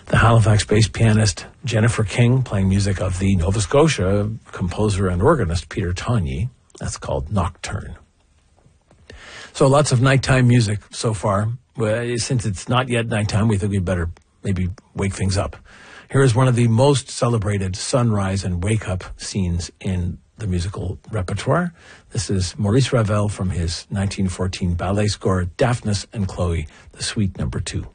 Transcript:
The Halifax-based pianist Jennifer King playing music of the Nova Scotia composer and organist Peter Tagny. That's called Nocturne. So lots of nighttime music so far. Well, since it's not yet nighttime, we think we'd better maybe wake things up. Here is one of the most celebrated sunrise and wake-up scenes in the musical repertoire. This is Maurice Ravel from his 1914 ballet score, Daphnis and Chloe, the Suite No. 2.